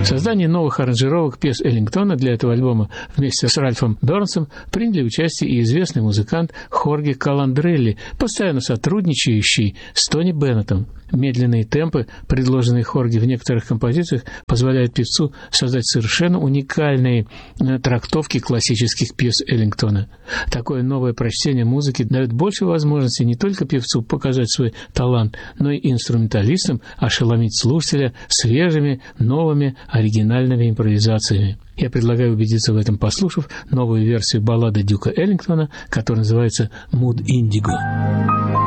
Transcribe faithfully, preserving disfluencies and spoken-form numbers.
создании новых аранжировок пьес Эллингтона для этого альбома вместе с Ральфом Бернсом приняли участие и известный музыкант Хорге Каландрелли, постоянно сотрудничающий с Тони Беннетом. Медленные темпы, предложенные Хорге в некоторых композициях, позволяют певцу создать совершенно уникальные трактовки классических пьес Эллингтона. Такое новое прочтение музыки дает больше возможностей не только певцу показать свой талант, но и инструменталистам ошеломить слушателя свежими, новыми, оригинальными импровизациями. Я предлагаю убедиться в этом, послушав новую версию баллады Дюка Эллингтона, которая называется «Mood Indigo».